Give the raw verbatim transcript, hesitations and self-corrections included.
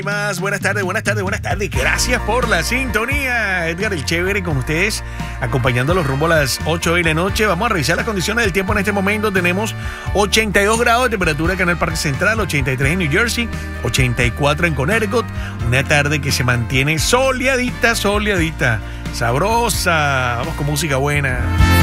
Más, buenas tardes, buenas tardes, buenas tardes. Gracias por la sintonía. Edgar el Chévere con ustedes, acompañándolos rumbo a las ocho de la noche. Vamos a revisar las condiciones del tiempo en este momento. Tenemos ochenta y dos grados de temperatura acá en el Parque Central, ochenta y tres en New Jersey, ochenta y cuatro en Connecticut. Una tarde que se mantiene soleadita, soleadita, sabrosa. Vamos con música buena.